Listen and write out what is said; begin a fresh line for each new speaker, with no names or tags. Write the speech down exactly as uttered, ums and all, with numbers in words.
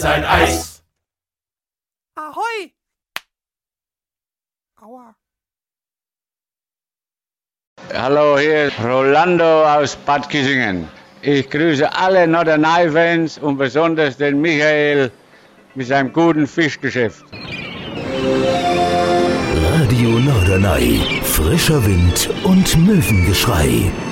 sein Eis.
Ahoi! Aua.
Hallo, hier ist Rolando aus Bad Kissingen. Ich grüße alle Norderney-Fans und besonders den Michael mit seinem guten Fischgeschäft.
Radio Norderney, frischer Wind und Möwengeschrei.